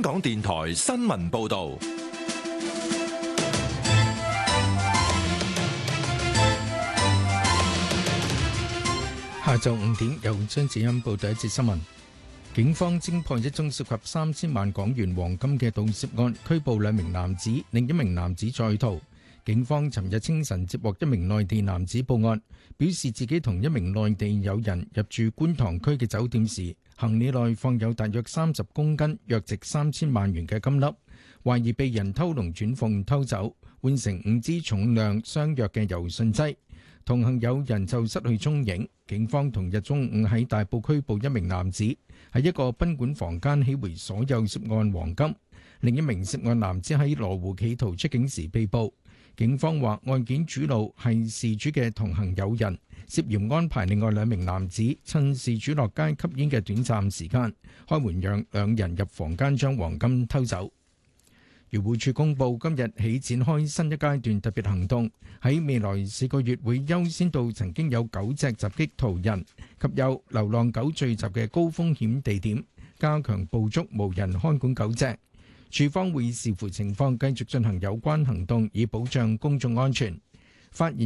港電台新聞報道。 下晝5點，由張子欣報第一節新聞。警方偵破一宗涉及3000萬港元黃金嘅盜竊案，拘捕2名男子，另一名男子在逃。警方尋日清晨接獲一名內地男子報案，表示自己同一名內地友人入住觀塘區嘅酒店時，行李內放有大約30公斤，約值3000萬元嘅金粒，懷疑被人偷龍轉鳳偷走，換成5支重量相若嘅柔順劑。同行友人就失去蹤影。警方同日中午喺大埔拘捕一名男子，喺一個賓館房間起回所有涉案黃金。另一名涉案男子喺羅湖企圖出境時被捕。警方話案件主腦係事主嘅同行友人，涉嫌安排另外2名男子趁事主落街吸煙嘅短暫時間，開門讓2人入房間將黃金偷走。漁護署公布今日起展開新一階段特別行動，喺未來4個月會優先到曾經有狗隻襲擊途人及有流浪狗聚集嘅高風險地點，加強捕捉無人看管狗隻。署方會視乎情況繼續進行有關行動，以保障公眾安全。發言